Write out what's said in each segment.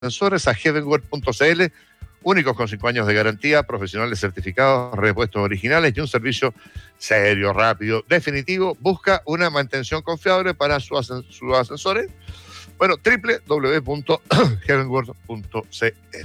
ascensores a heavenworld.cl, únicos con 5 años de garantía, profesionales certificados, repuestos originales y un servicio serio, rápido, definitivo. Busca una mantención confiable para sus ascensores. Bueno, www.heavenworld.cl.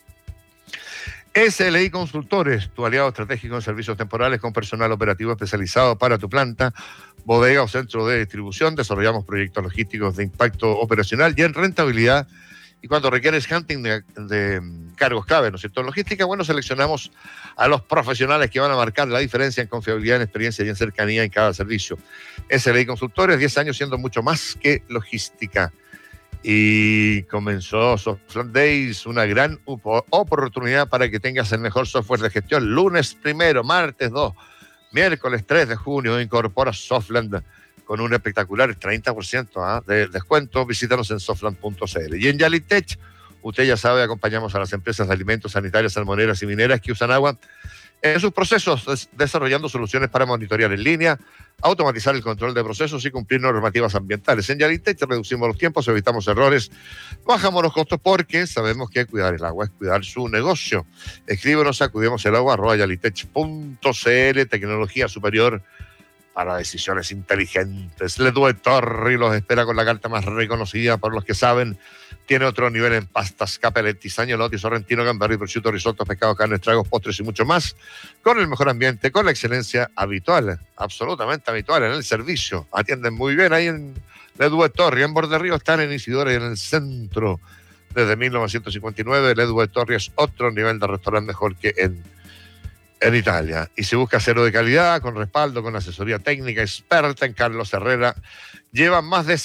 SLI Consultores, tu aliado estratégico en servicios temporales con personal operativo especializado para tu planta, bodega o centro de distribución. Desarrollamos proyectos logísticos de impacto operacional y en rentabilidad. Y cuando requieres hunting de cargos clave, ¿no es cierto? En logística, bueno, seleccionamos a los profesionales que van a marcar la diferencia en confiabilidad, en experiencia y en cercanía en cada servicio. SLI Consultores, 10 años siendo mucho más que logística. Y comenzó Softland Days, una gran oportunidad para que tengas el mejor software de gestión. Lunes 1, martes 2, miércoles 3 de junio, incorpora Softland con un espectacular 30% de descuento. Visítanos en softland.cl. Y en Yalitech, usted ya sabe, acompañamos a las empresas de alimentos sanitarias, salmoneras y mineras que usan agua en sus procesos, desarrollando soluciones para monitorear en línea, automatizar el control de procesos y cumplir normativas ambientales. En Yalitech reducimos los tiempos, evitamos errores, bajamos los costos porque sabemos que cuidar el agua es cuidar su negocio. Escríbenos a cuidemoselagua@yalitech.cl. Tecnología superior para decisiones inteligentes. Ledue Torri los espera con la carta más reconocida por los que saben. Tiene otro nivel en pastas, capelletti, agnolotti, sorrentino, gamberi, prosciutto, risotto, pescado, carne, tragos, postres y mucho más. Con el mejor ambiente, con la excelencia habitual, absolutamente habitual en el servicio. Atienden muy bien ahí en Ledue Torri. En Borde Río están en Isidora y en el centro. Desde 1959, Ledue Torri es otro nivel de restaurante mejor que en Italia. Y si busca acero de calidad, con respaldo, con asesoría técnica experta en Carlos Herrera, llevan más de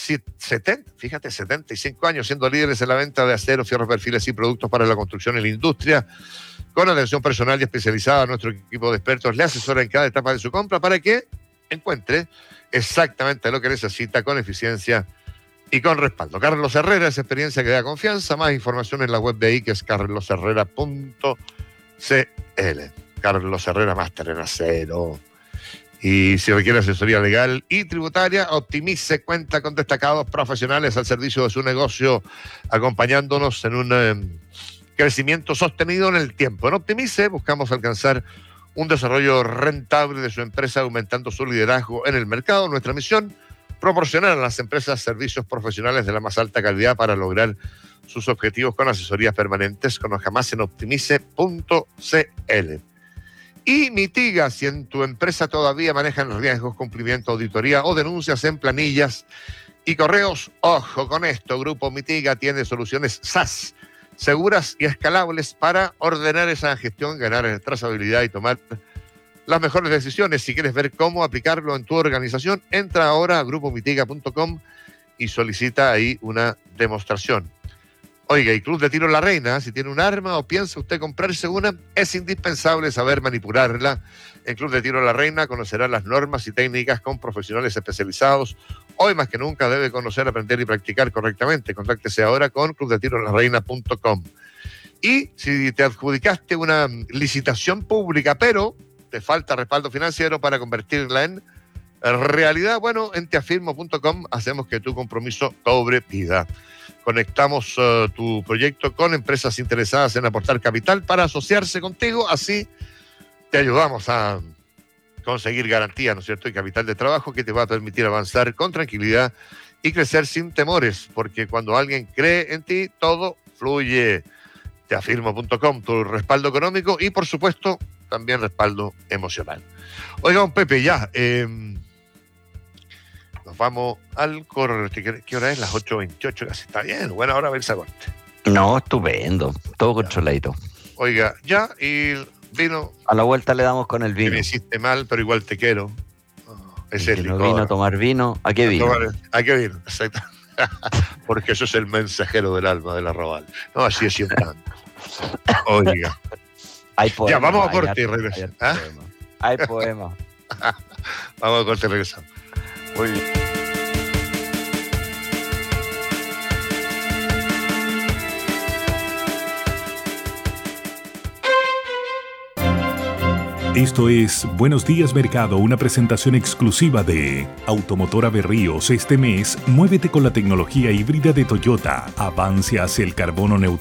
75 años siendo líderes en la venta de acero, fierros, perfiles y productos para la construcción y la industria. Con atención personal y especializada, nuestro equipo de expertos le asesora en cada etapa de su compra para que encuentre exactamente lo que necesita con eficiencia y con respaldo. Carlos Herrera es experiencia que da confianza. Más información en la web de ahí, que es carlosherrera.cl. Carlos Herrera, máster en acero. Y si requiere asesoría legal y tributaria, Optimice cuenta con destacados profesionales al servicio de su negocio, acompañándonos en un crecimiento sostenido en el tiempo. En Optimice buscamos alcanzar un desarrollo rentable de su empresa, aumentando su liderazgo en el mercado. Nuestra misión, proporcionar a las empresas servicios profesionales de la más alta calidad para lograr sus objetivos con asesorías permanentes. Conozca más en optimice.cl. Y mitiga si en tu empresa todavía manejan riesgos, cumplimiento, auditoría o denuncias en planillas y correos. Ojo con esto, Grupo Mitiga tiene soluciones SaaS, seguras y escalables para ordenar esa gestión, ganar trazabilidad y tomar las mejores decisiones. Si quieres ver cómo aplicarlo en tu organización, entra ahora a grupomitiga.com y solicita ahí una demostración. Oiga, y Club de Tiro La Reina, si tiene un arma o piensa usted comprarse una, es indispensable saber manipularla. En Club de Tiro La Reina conocerá las normas y técnicas con profesionales especializados. Hoy más que nunca debe conocer, aprender y practicar correctamente. Contáctese ahora con clubdetirolareina.com. Y si te adjudicaste una licitación pública, pero te falta respaldo financiero para convertirla en realidad, bueno, en teafirmo.com hacemos que tu compromiso cobre vida. Conectamos tu proyecto con empresas interesadas en aportar capital para asociarse contigo. Así te ayudamos a conseguir garantía, ¿no es cierto?, y capital de trabajo que te va a permitir avanzar con tranquilidad y crecer sin temores, porque cuando alguien cree en ti, todo fluye. Teafirmo.com, tu respaldo económico y, por supuesto, también respaldo emocional. Oiga, don Pepe, ya... nos vamos al corte. ¿Qué hora es? Las 8:28, casi está bien. Buena hora ver esa corte. No, estupendo. Todo controladito. Oiga, ya, y vino. A la vuelta le damos con el vino. Que me hiciste mal, pero igual te quiero. Ese que no vino a tomar vino, ¿a qué vino? ¿A qué vino? Exacto. Porque eso es el mensajero del alma de la Raval. No, así es siempre. Oiga. Hay poema, ya, vamos a corte y regresamos. Hay poema. Vamos a corte y regresamos. Muy bien. Esto es Buenos Días Mercado, una presentación exclusiva de Automotora Berríos. Este mes, muévete con la tecnología híbrida de Toyota. Avance hacia el carbono neutral.